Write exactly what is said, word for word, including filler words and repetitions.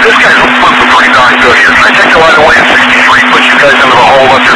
this guy's flipping pretty darn good here. Can I take the right away at sixty-three, put you guys into the hole up here?